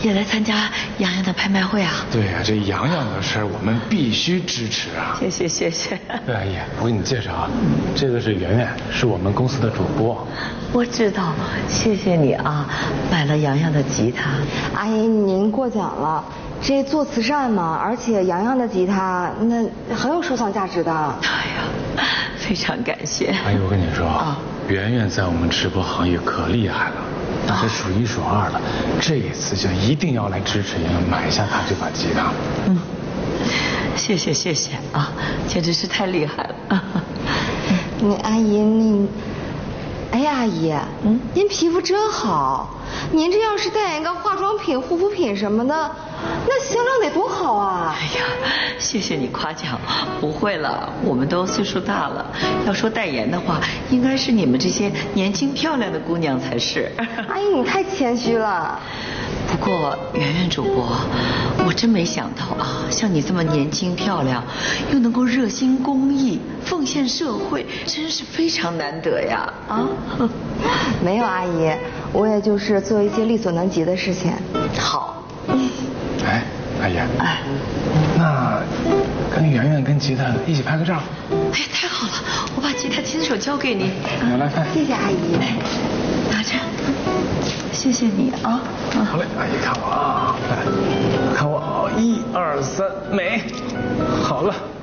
也来参加洋洋的拍卖会啊？ 对呀，这洋洋的事儿我们必须支持啊！ 谢谢谢谢。 对，阿姨，我给你介绍啊，这个是圆圆，是我们公司的主播。 我知道，谢谢你啊，买了洋洋的吉他。 阿姨您过奖了，这做慈善嘛，而且洋洋的吉他那很有收藏价值的。 哎呀，非常感谢。 阿姨，我跟你说啊，圆圆在我们直播行业可厉害了。那是数一数二了，这一次就一定要来支持洋洋买下他这把吉他。 谢谢谢谢啊，简直是太厉害了。 阿姨哎呀，阿姨，您皮肤真好，您这要是代言个化妆品、护肤品什么的，那销量得多好啊！ 哎呀，谢谢你夸奖，不会了，我们都岁数大了，要说代言的话，应该是你们这些年轻漂亮的姑娘才是。 阿姨，你太谦虚了。 不过圆圆主播，我真没想到啊，像你这么年轻漂亮，又能够热心公益、奉献社会，真是非常难得呀！啊， 没有阿姨，我也就是做一些力所能及的事情。 好。 哎，阿姨，那跟圆圆跟吉他一起拍个照。 哎，太好了，我把吉他亲手交给你。 来拍。 谢谢阿姨。 拿着。谢谢你啊！ 好嘞，阿姨看我啊，来，看我，1、2、3，美，好了。